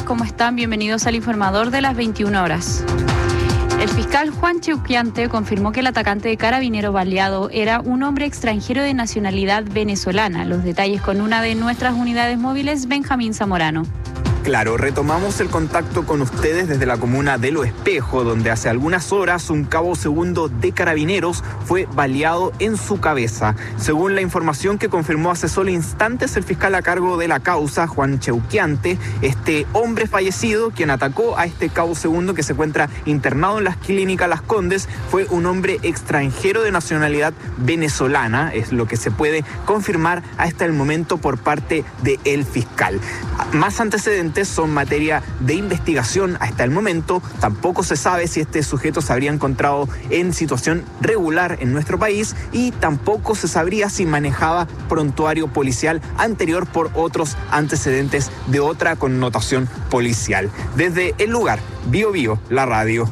noches, ¿cómo están? Bienvenidos al informador de las 21 horas. El fiscal Juan Cheuquiante confirmó que el atacante de Carabineros baleado era un hombre extranjero de nacionalidad venezolana. Los detalles con una de nuestras unidades móviles, Benjamín Zamorano. Claro, retomamos el contacto con ustedes desde la comuna de Lo Espejo, donde hace algunas horas un cabo segundo de Carabineros fue baleado en su cabeza. Según la información que confirmó hace solo instantes el fiscal a cargo de la causa, Juan Cheuquiante, este hombre fallecido, quien atacó a este cabo segundo que se encuentra internado en las clínicas Las Condes, fue un hombre extranjero de nacionalidad venezolana, es lo que se puede confirmar hasta el momento por parte del fiscal. Más antecedentes son materia de investigación hasta el momento. Tampoco se sabe si este sujeto se habría encontrado en situación regular en nuestro país y tampoco se sabría si manejaba prontuario policial anterior por otros antecedentes de otra connotación policial. Desde el lugar, Bio, la radio.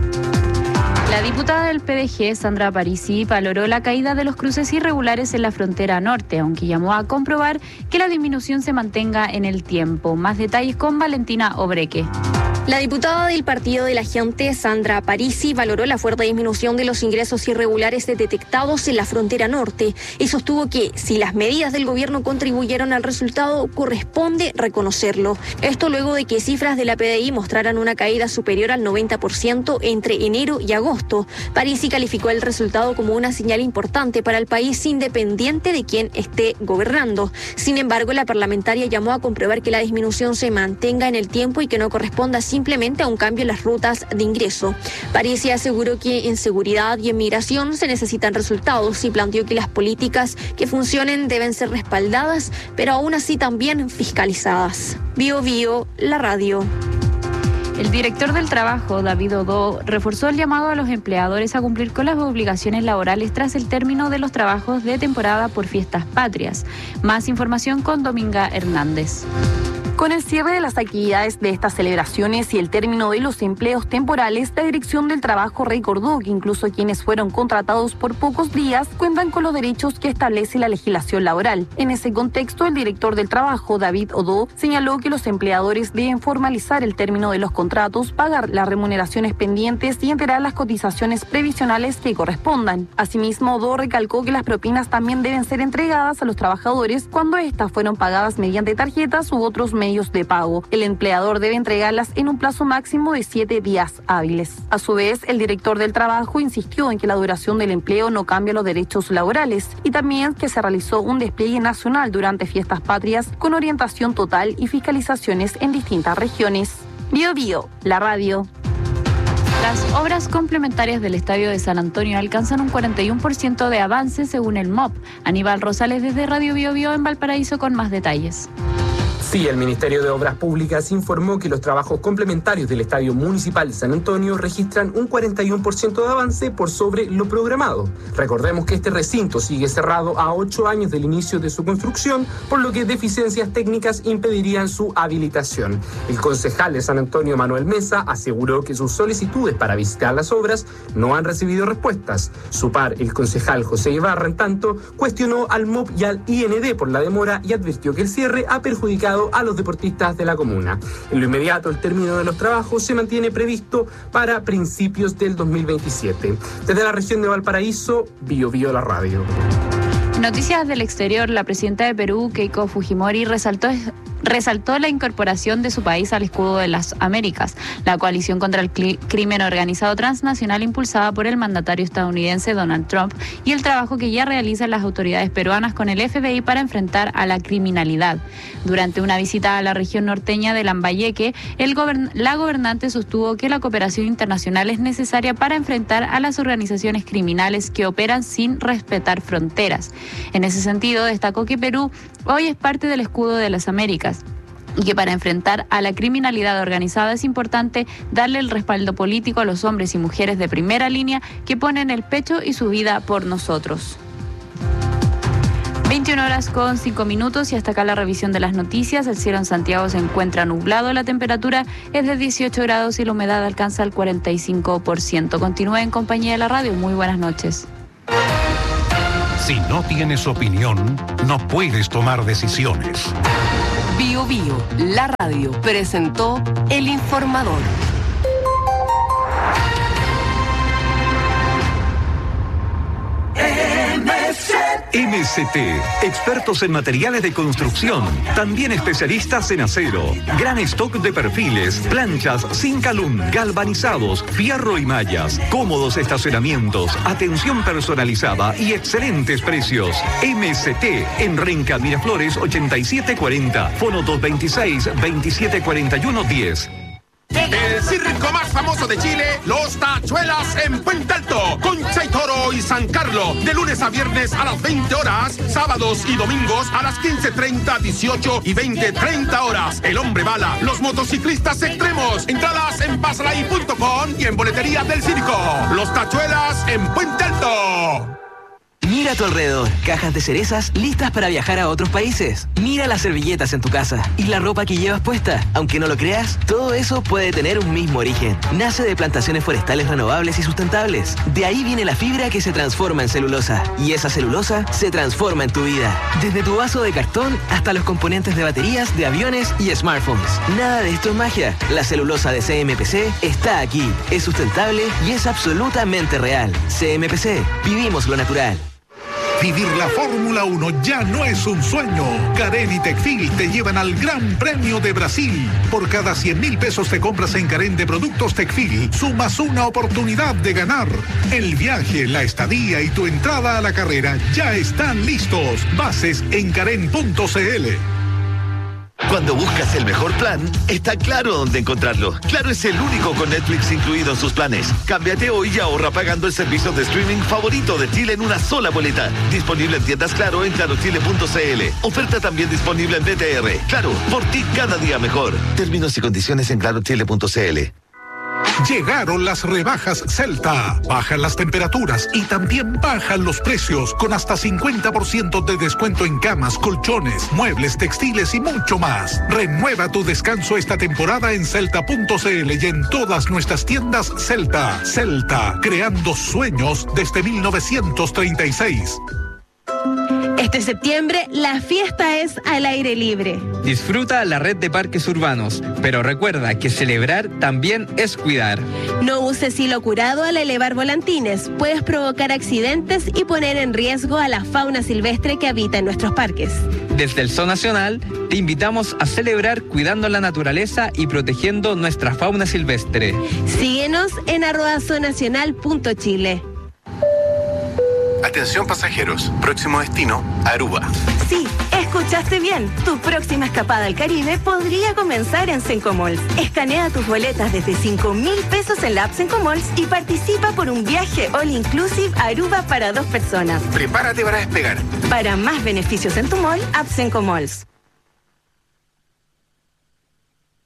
La diputada del PDG, Sandra Parisi, valoró la caída de los cruces irregulares en la frontera norte, aunque llamó a comprobar que la disminución se mantenga en el tiempo. Más detalles con Valentina Obreque. La diputada del Partido de la Gente, Sandra Parisi, valoró la fuerte disminución de los ingresos irregulares detectados en la frontera norte y sostuvo que si las medidas del gobierno contribuyeron al resultado, corresponde reconocerlo. Esto luego de que cifras de la PDI mostraran una caída superior al 90% entre enero y agosto. Parisi calificó el resultado como una señal importante para el país independiente de quién esté gobernando. Sin embargo, la parlamentaria llamó a comprobar que la disminución se mantenga en el tiempo y que no corresponda simplemente a un cambio en las rutas de ingreso. Parisi aseguró que en seguridad y en migración se necesitan resultados y planteó que las políticas que funcionen deben ser respaldadas, pero aún así también fiscalizadas. Bio, la radio. El director del Trabajo, David Odó, reforzó el llamado a los empleadores a cumplir con las obligaciones laborales tras el término de los trabajos de temporada por fiestas patrias. Más información con Dominga Hernández. Con el cierre de las actividades de estas celebraciones y el término de los empleos temporales, la Dirección del Trabajo recordó que incluso quienes fueron contratados por pocos días cuentan con los derechos que establece la legislación laboral. En ese contexto, el director del Trabajo, David Odó, señaló que los empleadores deben formalizar el término de los contratos, pagar las remuneraciones pendientes y enterar las cotizaciones previsionales que correspondan. Asimismo, Odó recalcó que las propinas también deben ser entregadas a los trabajadores cuando éstas fueron pagadas mediante tarjetas u otros medios de pago. El empleador debe entregarlas en un plazo máximo de 7 días hábiles. A su vez, el director del Trabajo insistió en que la duración del empleo no cambia los derechos laborales y también que se realizó un despliegue nacional durante fiestas patrias con orientación total y fiscalizaciones en distintas regiones. Bio, la radio. Las obras complementarias del Estadio de San Antonio alcanzan un 41% de avance según el MOP. Aníbal Rosales desde Radio Bio en Valparaíso con más detalles. Sí, el Ministerio de Obras Públicas informó que los trabajos complementarios del Estadio Municipal de San Antonio registran un 41% de avance por sobre lo programado. Recordemos que este recinto sigue cerrado a 8 años del inicio de su construcción, por lo que deficiencias técnicas impedirían su habilitación. El concejal de San Antonio, Manuel Mesa, aseguró que sus solicitudes para visitar las obras no han recibido respuestas. Su par, el concejal José Ibarra, en tanto, cuestionó al MOP y al IND por la demora y advirtió que el cierre ha perjudicado a los deportistas de la comuna. En lo inmediato, el término de los trabajos se mantiene previsto para principios del 2027. Desde la región de Valparaíso, Bio la radio. Noticias del exterior. La presidenta de Perú, Keiko Fujimori, resaltó la incorporación de su país al escudo de las Américas, la coalición contra el crimen organizado transnacional impulsada por el mandatario estadounidense Donald Trump y el trabajo que ya realizan las autoridades peruanas con el FBI para enfrentar a la criminalidad. Durante una visita a la región norteña de Lambayeque, la gobernante sostuvo que la cooperación internacional es necesaria para enfrentar a las organizaciones criminales que operan sin respetar fronteras. En ese sentido, destacó que Perú hoy es parte del escudo de las Américas y que para enfrentar a la criminalidad organizada es importante darle el respaldo político a los hombres y mujeres de primera línea que ponen el pecho y su vida por nosotros. 21 horas con 5 minutos y hasta acá la revisión de las noticias. El cielo en Santiago se encuentra nublado, la temperatura es de 18 grados y la humedad alcanza el 45%. Continúe en compañía de la radio. Muy buenas noches. Si no tienes opinión, no puedes tomar decisiones. Bio Bio, la radio, presentó El Informador. MCT, expertos en materiales de construcción, también especialistas en acero, gran stock de perfiles, planchas sin calum, galvanizados, fierro y mallas, cómodos estacionamientos, atención personalizada y excelentes precios. MCT en Renca Miraflores 8740, fono 226-2741-10. El circo más famoso de Chile, Los Tachuelas en Puente Alto, Concha y Toro y San Carlos, de lunes a viernes a las 20 horas, sábados y domingos a las 15:30, 18 y 20:30 horas. El Hombre Bala, los motociclistas extremos, entradas en pasalahí.com y en boletería del circo. Los Tachuelas en Puente Alto. Mira a tu alrededor, cajas de cerezas listas para viajar a otros países. Mira las servilletas en tu casa y la ropa que llevas puesta. Aunque no lo creas, todo eso puede tener un mismo origen. Nace de plantaciones forestales renovables y sustentables. De ahí viene la fibra que se transforma en celulosa. Y esa celulosa se transforma en tu vida. Desde tu vaso de cartón hasta los componentes de baterías, de aviones y smartphones. Nada de esto es magia. La celulosa de CMPC está aquí. Es sustentable y es absolutamente real. CMPC, vivimos lo natural. Vivir la Fórmula 1 ya no es un sueño. Carén y Tecfil te llevan al Gran Premio de Brasil. Por cada 100.000 pesos que compras en Carén de productos Tecfil, sumas una oportunidad de ganar. El viaje, la estadía y tu entrada a la carrera ya están listos. Bases en carén.cl. Cuando buscas el mejor plan, está Claro dónde encontrarlo. Claro es el único con Netflix incluido en sus planes. Cámbiate hoy y ahorra pagando el servicio de streaming favorito de Chile en una sola boleta. Disponible en tiendas Claro en clarochile.cl. Oferta también disponible en BTR. Claro, por ti cada día mejor. Términos y condiciones en clarochile.cl. Llegaron las rebajas Celta. Bajan las temperaturas y también bajan los precios con hasta 50% de descuento en camas, colchones, muebles, textiles y mucho más. Renueva tu descanso esta temporada en celta.cl y en todas nuestras tiendas Celta. Celta, creando sueños desde 1936. Este septiembre, la fiesta es al aire libre. Disfruta la red de parques urbanos, pero recuerda que celebrar también es cuidar. No uses hilo curado al elevar volantines. Puedes provocar accidentes y poner en riesgo a la fauna silvestre que habita en nuestros parques. Desde el Zoo Nacional, te invitamos a celebrar cuidando la naturaleza y protegiendo nuestra fauna silvestre. Síguenos en @zoonacional.chile. Atención pasajeros, próximo destino, Aruba. Sí, escuchaste bien. Tu próxima escapada al Caribe podría comenzar en Sencomalls. Escanea tus boletas desde 5.000 pesos en la app Sencomalls y participa por un viaje all inclusive a Aruba para 2 personas. Prepárate para despegar. Para más beneficios en tu mall, app Sencomalls.